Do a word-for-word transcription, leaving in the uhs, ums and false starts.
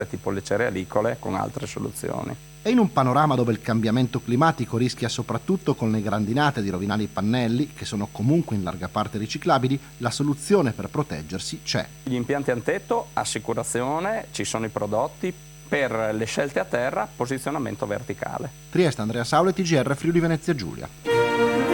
tipo le cerealicole con altre soluzioni. E in un panorama dove il cambiamento climatico rischia soprattutto con le grandinate di rovinare i pannelli, che sono comunque in larga parte riciclabili, la soluzione per proteggersi c'è. Gli impianti a tetto, assicurazione, ci sono i prodotti. Per le scelte a terra, posizionamento verticale. Trieste, Andrea Saule, T G R Friuli Venezia Giulia.